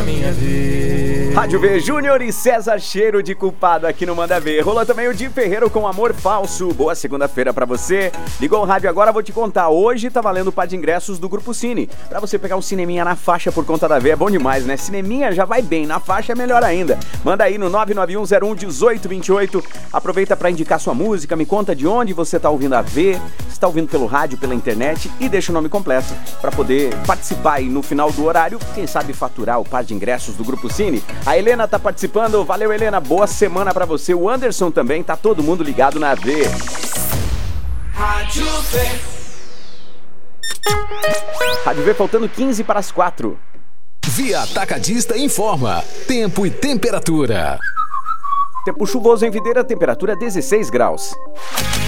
minha vez. Rádio V, Júnior e César, cheiro de culpado aqui no Manda Ver. Rolou também o Di Ferreiro com Amor Falso. Boa segunda-feira pra você. Ligou o rádio agora, vou te contar. Hoje tá valendo o par de ingressos do Grupo Cine. Pra você pegar um cineminha na faixa por conta da V, é bom demais, né? Cineminha já vai bem, na faixa é melhor ainda. Manda aí no 991011828. Aproveita pra indicar sua música, me conta de onde você tá ouvindo a V, se tá ouvindo pelo rádio, pela internet, e deixa o nome completo pra poder participar aí no final do horário, quem sabe faturar o par de ingressos do Grupo Cine. A Helena tá participando, valeu Helena, boa semana pra você. O Anderson também, tá todo mundo ligado na V. Rádio V. Rádio V faltando 15 para as 4. Via Atacadista informa tempo e temperatura. Tempo chuvoso em Videira, temperatura 16 graus.